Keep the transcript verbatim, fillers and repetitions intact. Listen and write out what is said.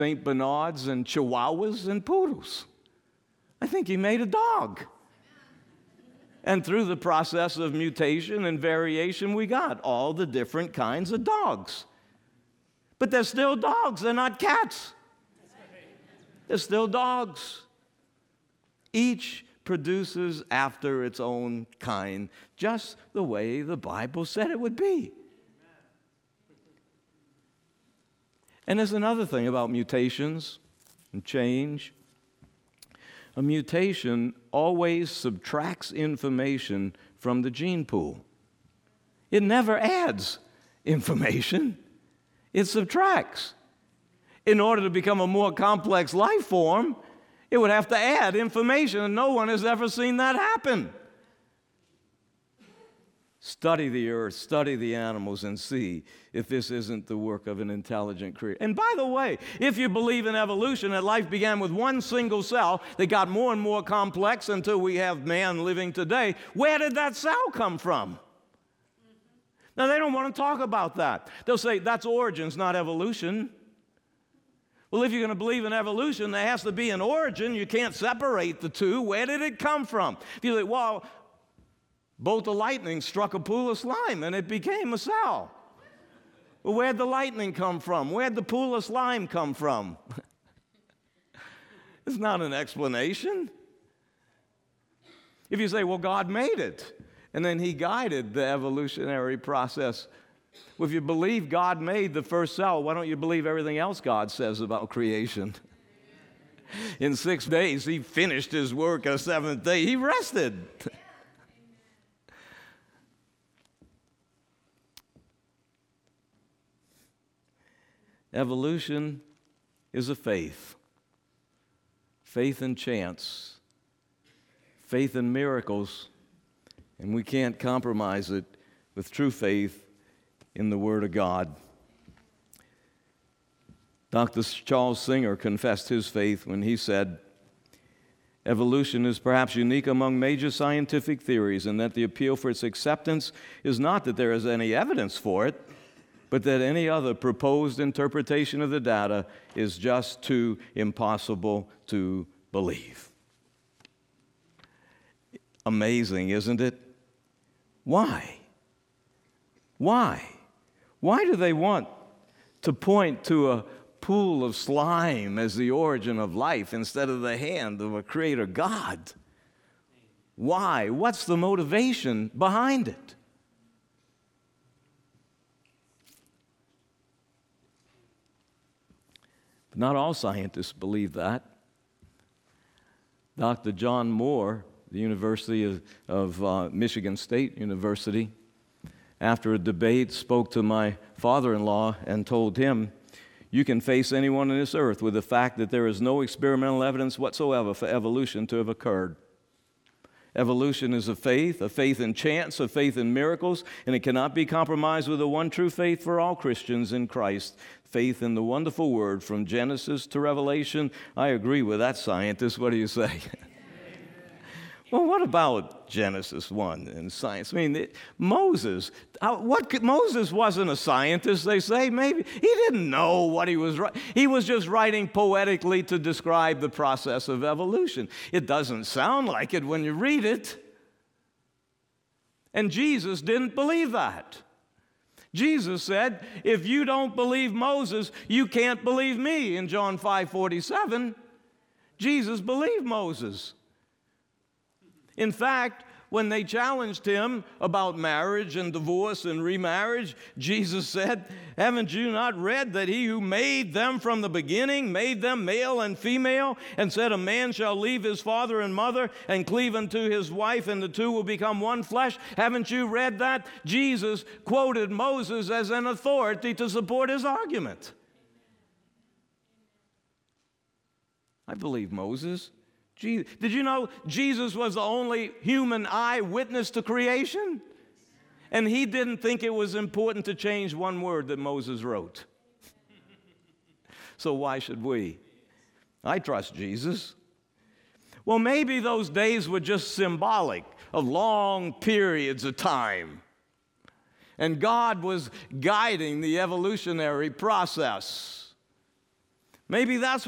Saint Bernards and Chihuahuas and Poodles. I think he made a dog. And through the process of mutation and variation, we got all the different kinds of dogs. But they're still dogs. They're not cats. They're still dogs. Each produces after its own kind, just the way the Bible said it would be. And there's another thing about mutations and change. A mutation always subtracts information from the gene pool. It never adds information. It subtracts. In order to become a more complex life form, it would have to add information, and no one has ever seen that happen. Study the earth, study the animals, and see if this isn't the work of an intelligent creator. And by the way, if you believe in evolution, that life began with one single cell that got more and more complex until we have man living today, where did that cell come from? Now, they don't want to talk about that. They'll say, that's origins, not evolution. Well, if you're going to believe in evolution, there has to be an origin. You can't separate the two. Where did it come from? If you say, well, bolt of lightning struck a pool of slime and it became a cell. Well, where'd the lightning come from? Where'd the pool of slime come from? It's not an explanation. If you say, well, God made it, and then he guided the evolutionary process. Well, if you believe God made the first cell, why don't you believe everything else God says about creation? In six days, he finished his work. On the seventh day, he rested. Evolution is a faith. Faith in chance. Faith in miracles. And we can't compromise it with true faith in the Word of God. Doctor Charles Singer confessed his faith when he said, evolution is perhaps unique among major scientific theories, and that the appeal for its acceptance is not that there is any evidence for it, but that any other proposed interpretation of the data is just too impossible to believe. Amazing, isn't it? Why? Why? Why do they want to point to a pool of slime as the origin of life instead of the hand of a creator God? Why? What's the motivation behind it? But not all scientists believe that. Doctor John Moore, the University of, of uh, Michigan State University, after a debate, spoke to my father-in-law and told him, you can face anyone on this earth with the fact that there is no experimental evidence whatsoever for evolution to have occurred. Evolution is a faith, a faith in chance, a faith in miracles, and it cannot be compromised with the one true faith for all Christians in Christ, faith in the wonderful Word from Genesis to Revelation. I agree with that scientist. What do you say? Well, what about Genesis one in science? I mean, it, Moses, how, what could, Moses wasn't a scientist, they say. Maybe he didn't know what he was writing. He was just writing poetically to describe the process of evolution. It doesn't sound like it when you read it. And Jesus didn't believe that. Jesus said, if you don't believe Moses, you can't believe me, in John five forty-seven. Jesus believed Moses. In fact, when they challenged him about marriage and divorce and remarriage, Jesus said, haven't you not read that he who made them from the beginning made them male and female, and said a man shall leave his father and mother and cleave unto his wife, and the two will become one flesh? Haven't you read that? Jesus quoted Moses as an authority to support his argument. I believe Moses. Did you know Jesus was the only human eyewitness to creation? And he didn't think it was important to change one word that Moses wrote. So why should we? I trust Jesus. Well, maybe those days were just symbolic of long periods of time. And God was guiding the evolutionary process. Maybe that's